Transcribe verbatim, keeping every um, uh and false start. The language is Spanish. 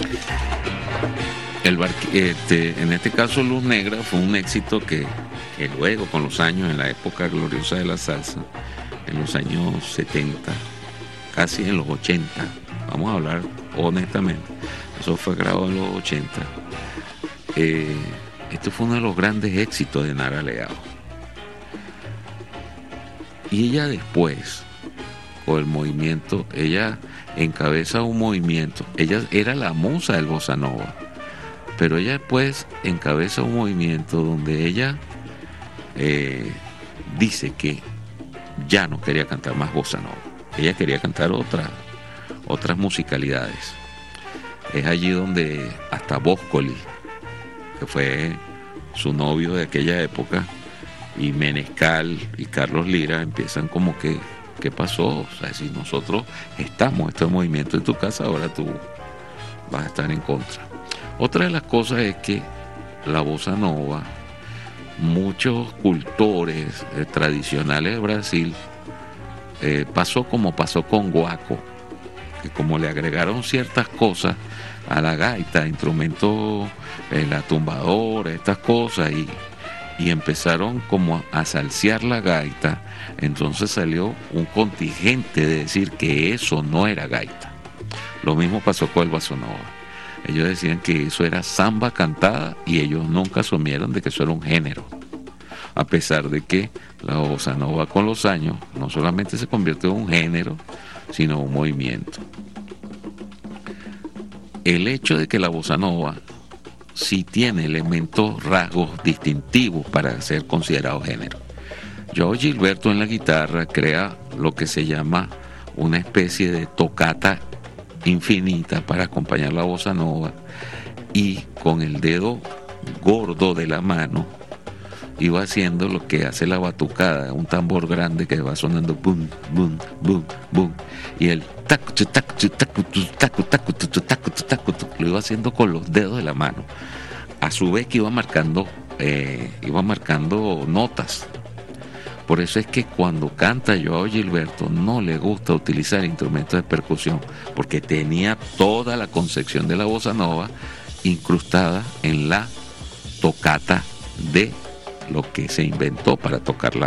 El bar, este, en este caso Luz Negra fue un éxito que, que luego con los años, en la época gloriosa de la salsa, en los años setenta, casi en los ochenta, vamos a hablar honestamente, eso fue grabado en los ochenta, eh, esto fue uno de los grandes éxitos de Nara Leao. Y ella después, con el movimiento, ella encabeza un movimiento, ella era la musa del bossa nova, pero ella después encabeza un movimiento donde ella eh, dice que ya no quería cantar más bossa nova, ella quería cantar otra, otras musicalidades. Es allí donde hasta Boscoli, que fue su novio de aquella época, y Menescal y Carlos Lira empiezan como que, ¿qué pasó? O sea, si nosotros estamos en este movimiento en tu casa, ahora tú vas a estar en contra. Otra de las cosas es que la bossa nova, muchos cultores eh, tradicionales de Brasil, eh, pasó como pasó con Guaco, que como le agregaron ciertas cosas a la gaita, instrumentos, eh, la tumbadora, estas cosas, y, y empezaron como a salsear la gaita, entonces salió un contingente de decir que eso no era gaita. Lo mismo pasó con el bossa nova. Ellos decían que eso era samba cantada y ellos nunca asumieron de que eso era un género, a pesar de que la bossa nova con los años no solamente se convirtió en un género, sino un movimiento. El hecho de que la bossa nova sí tiene elementos, rasgos distintivos para ser considerado género. Joao Gilberto en la guitarra crea lo que se llama una especie de tocata infinita para acompañar la bossa nova, y con el dedo gordo de la mano iba haciendo lo que hace la batucada, un tambor grande que va sonando boom, boom, boom, boom, y el tacu, tacu, tacu, tacu, tacu, tacu, tacu, lo iba haciendo con los dedos de la mano, a su vez que iba marcando eh, iba marcando notas. Por eso es que cuando canta Joao Gilberto no le gusta utilizar instrumentos de percusión, porque tenía toda la concepción de la bossa nova incrustada en la tocata de lo que se inventó para tocar la